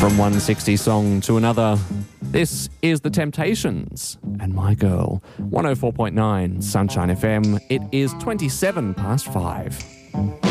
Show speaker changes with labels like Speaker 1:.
Speaker 1: From one 60s song to another, this is The Temptations and My Girl. 104.9 Sunshine FM. It is 27 past 5.